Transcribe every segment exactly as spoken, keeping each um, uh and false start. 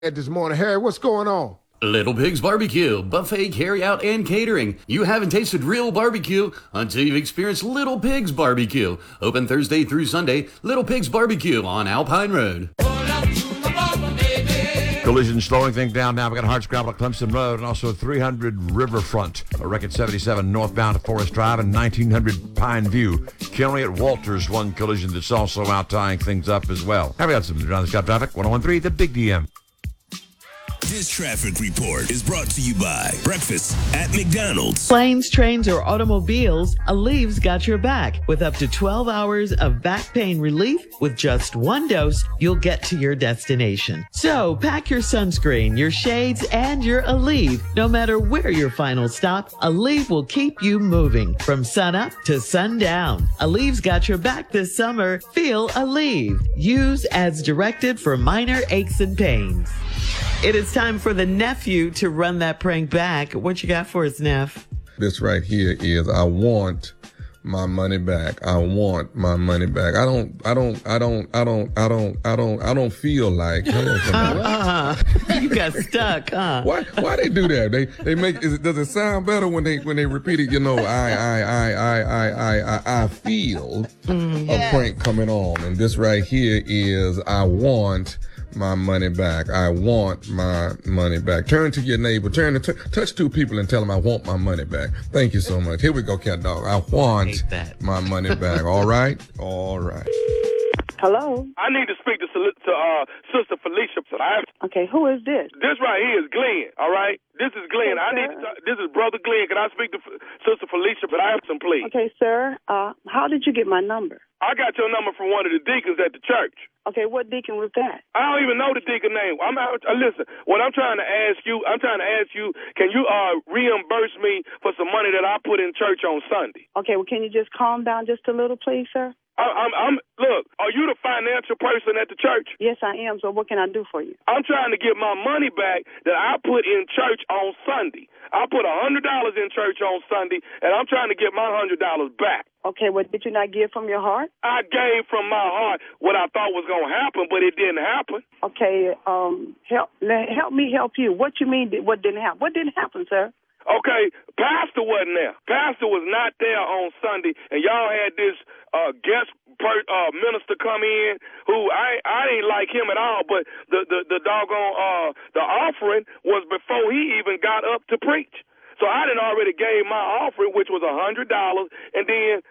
This morning, Harry, what's going on? Little Pig's Barbecue, buffet, carry-out, and catering. You haven't tasted real barbecue until you've experienced Little Pig's Barbecue. Open Thursday through Sunday, Little Pig's Barbecue on Alpine Road. Collision slowing things down now. We got a hard scramble at Clemson Road and also three hundred Riverfront. A wreck at seventy-seven northbound to Forest Drive and nineteen hundred Pine View. Killenly at Walters, one collision that's also out tying things up as well. Have we got some around the Scott traffic? one oh one three, the Big D M. This traffic report is brought to you by Breakfast at McDonald's. Planes, trains, or automobiles, Aleve's got your back. With up to twelve hours of back pain relief, with just one dose, you'll get to your destination. So pack your sunscreen, your shades, and your Aleve. No matter where your final stop, Aleve will keep you moving from sunup to sundown. Aleve's got your back this summer. Feel Aleve. Use as directed for minor aches and pains. It is time for the nephew to run that prank back. What you got for us, Neff? This right here is I want my money back. I want my money back. I don't, I don't, I don't, I don't, I don't, I don't, I don't feel like. uh-uh. You got stuck, huh? Why, why they do that? They, they make, is it, does it sound better when they, when they repeat it? You know, I, I, I, I, I, I, I, I feel mm, a yeah. prank coming on. And this right here is I want my money back. I want my money back. Turn to your neighbor. Turn to t- touch two people and tell them I want my money back. Thank you so much. Here we go, cat dog. I want my money back. All right? All right. Hello? I need to speak to, to uh, Sister Felicia. Okay, who is this? This right here is Glenn, all right? This is Glenn. Okay, I need to talk, this is Brother Glenn. Can I speak to F- Sister Felicia? But I have some, please. Okay, sir. Uh, how did you get my number? I got your number from one of the deacons at the church. Okay, what deacon was that? I don't even know the deacon name. I'm out. Uh, listen, what I'm trying to ask you, I'm trying to ask you, can you uh reimburse me for some money that I put in church on Sunday? Okay, well, can you just calm down just a little, please, sir? I, I'm, I'm. Look, are you the financial person at the church? Yes, I am. So what can I do for you? I'm trying to get my money back that I put in church on Sunday. I put a hundred dollars in church on Sunday, and I'm trying to get my hundred dollars back. Okay, well, did you not give from your heart? I gave from my heart what I thought was going to happen, but it didn't happen. Okay, um, help help me help you. What you mean, what didn't happen? What didn't happen, sir? Okay, Pastor wasn't there. Pastor was not there on Sunday, and y'all had this uh, guest per, uh, minister come in who I I didn't like him at all, but the, the, the doggone uh, the offering was before he even got up to preach. So I didn't already gave my offering, which was a hundred dollars, and then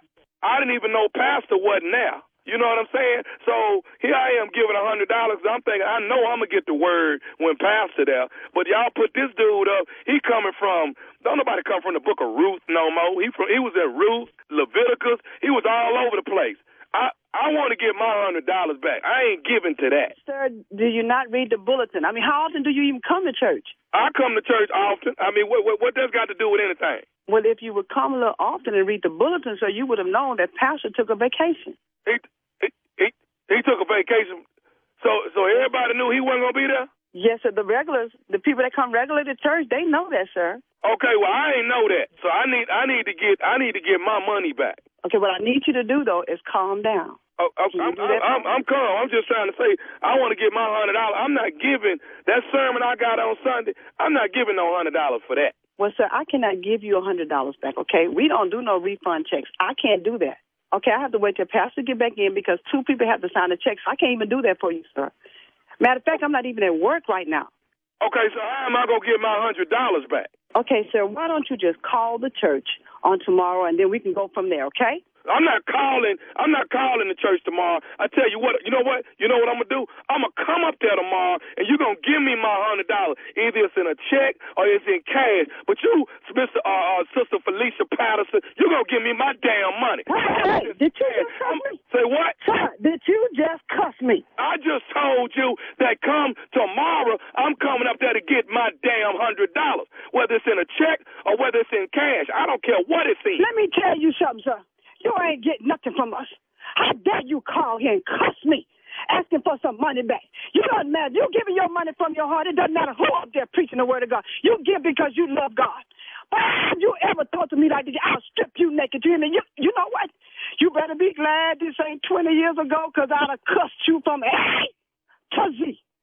I didn't even know Pastor wasn't there. You know what I'm saying? So here I am giving a hundred dollars. I'm thinking I know I'm gonna get the word when Pastor there. But y'all put this dude up. He coming from don't nobody come from the book of Ruth no more. He from he was in Ruth, Leviticus. He was all over the place. I, I want to get my one hundred dollars back. I ain't giving to that. Sir, do you not read the bulletin? I mean, how often do you even come to church? I come to church often. I mean, what what, what that's got to do with anything? Well, if you would come a little often and read the bulletin, so you would have known that Pastor took a vacation. He he he, he took a vacation. So so everybody knew he wasn't going to be there? Yes, sir. The regulars, the people that come regularly to church, they know that, sir. Okay, well, I ain't know that. So I need I need to get I need to get my money back. Okay, what I need you to do, though, is calm down. Oh, I'm, I'm, I'm, I'm calm. I'm just trying to say I want to get my one hundred dollars. I'm not giving that sermon I got on Sunday. I'm not giving no one hundred dollars for that. Well, sir, I cannot give you one hundred dollars back, okay? We don't do no refund checks. I can't do that. Okay, I have to wait till Pastor get back in because two people have to sign the checks. I can't even do that for you, sir. Matter of fact, I'm not even at work right now. Okay, so how am I going to get my one hundred dollars back? Okay, sir, why don't you just call the church on tomorrow, and then we can go from there, okay? I'm not calling. I'm not calling the church tomorrow. I tell you what. You know what? You know what I'm gonna do? I'm gonna come up there tomorrow, and you're gonna give me my hundred dollars. Either it's in a check or it's in cash. But you, Mister Uh, uh, Sister Felicia Patterson, you're gonna give me my damn money. Hey, did you just cuss me? Say what? Sir, did you just cuss me? I just told you that come tomorrow, I'm coming up there to get my damn hundred dollars, whether it's in a check or whether it's in cash. I don't care what it's in. Let me tell you something, sir. You ain't getting nothing from us. How dare you call here and cuss me, asking for some money back? You doesn't matter. You giving your money from your heart. It doesn't matter who up there preaching the word of God. You give because you love God. But have you ever thought to me like this? I'll strip you naked. You, you, you know what? You better be glad this ain't twenty years ago because I'd have cussed you from A to Z.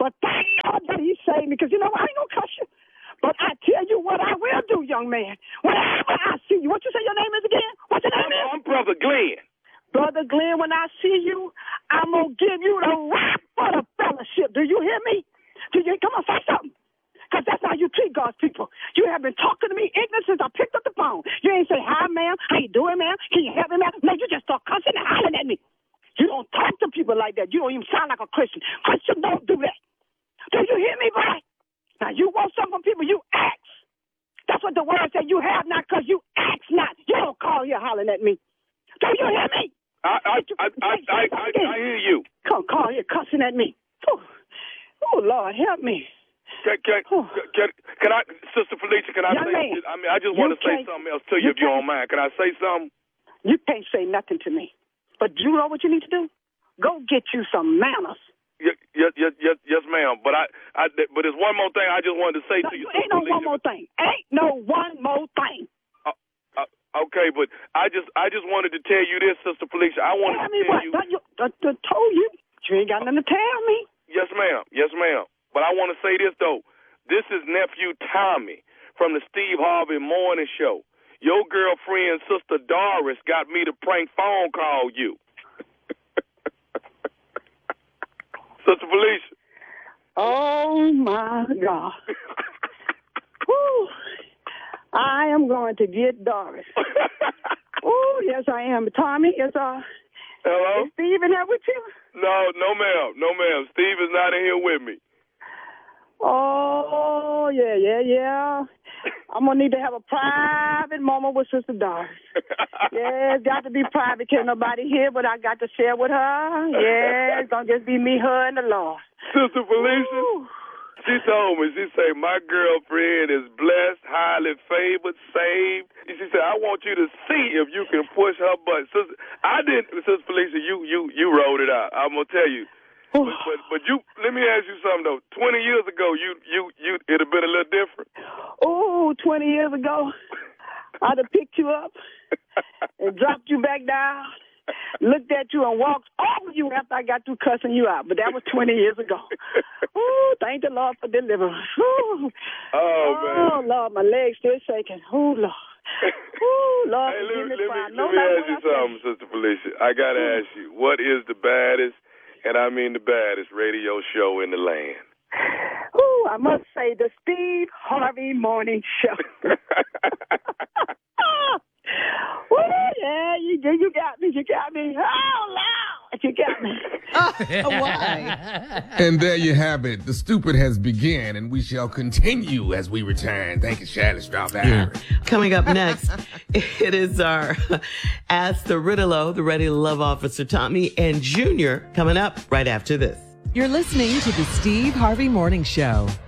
But thank God that he saved me, because, you know, I ain't gonna cuss you. But I tell you what I will do, young man. Whenever I see you, what you say your name is again? What's your name I'm, is? I'm Brother Glenn. Brother Glenn, when I see you, I'm going to give you the rock for the fellowship. Do you hear me? Do you, come on, say something. Because that's how you treat God's people. You have been talking to me ignorant since I picked up the phone. You ain't say, hi, ma'am. How you doing, ma'am? Can you help me, ma'am? No, you just start cussing and hollering at me. You don't talk to people like that. You don't even sound like a Christian. Christians don't do that. Do you hear me, boy? Now, you want something from people, you ask. That's what the word said. You have not because you ask not. You don't call here hollering at me. Do you hear me? I I I I, I, I, I hear you. Come call here cussing at me. Oh, oh Lord, help me. Can, can, Oh. can, can I, Sister Felicia, can I Young say, man, I mean, I just want you to say can't- something else to you you, if you can't- don't mind. Can I say something? You can't say nothing to me. But you know what you need to do? Go get you some manners. Yes, yes, yes, yes, yes ma'am. But I, I, but there's one more thing I just wanted to say No, to you, ain't Sister no Felicia. one more thing. Ain't no one more thing. Uh, uh, okay, but I just, I just wanted to tell you this, Sister Felicia. I wanted Tell to me tell what? you. Don't you I, I told you. You ain't got nothing to tell me. Yes, ma'am. Yes, ma'am. But I want to say this though. This is nephew Tommy from the Steve Harvey Morning Show. Your girlfriend, Sister Doris, got me to prank phone call you. Sister Felicia. Oh, my God. Whew. I am going to get Doris. Oh, yes, I am. Tommy, is, uh, Hello? is Steve in there with you? No, no, ma'am. No, ma'am. Steve is not in here with me. Oh, yeah, yeah, yeah. I'm going to need to have a private moment with Sister Doris. Yeah, it's got to be private. Can't nobody hear what I got to share with her. Yeah, it's going to just be me, her, and the Lord. Sister Felicia, Ooh. she told me, she said, my girlfriend is blessed, highly favored, saved. And she said, I want you to see if you can push her butt. Sister, I didn't, Sister Felicia, you, you, you wrote it out. I'm going to tell you. But, but but you, let me ask you something though. Twenty years ago, you you you it'd have been a little different. Oh, twenty years ago, I'd have picked you up and dropped you back down, looked at you and walked over you after I got through cussing you out. But that was twenty years ago. Oh, thank the Lord for deliverance. Ooh. Oh, Oh, man. Lord, my legs still shaking. Oh, Lord. Oh, Lord, Hey, forgive let, me me- for I let me know let me not ask what you I said. something, Sister Felicia. I gotta ask you, what is the baddest, and I mean the baddest, radio show in the land? Oh, I must say the Steve Harvey Morning Show. Oh, yeah, you, you got me, you got me. Oh, Lord, you got me. Why? And there you have it. The stupid has begun, and we shall continue as we return. Thank you, Shirley Strawberry. Coming up next, it is our Ask the Riddle-O, the Ready to Love Officer Tommy and Junior coming up right after this. You're listening to the Steve Harvey Morning Show.